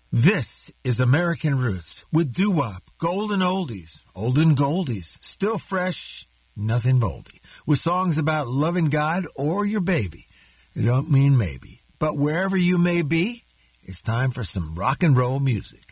This is American Roots with doo-wop, golden oldies, olden goldies, still fresh, nothing moldy, with songs about loving God or your baby. I don't mean maybe, but wherever you may be, it's time for some rock and roll music.